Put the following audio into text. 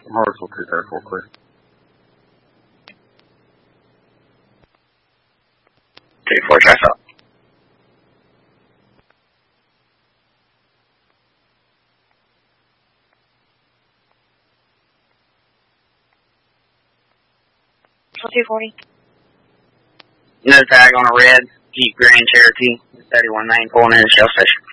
Hartsville 234, clear. 2-4, track up. So 240. No tag on a red Jeep Grand Cherokee, 31 main, pulling in the Shell Station.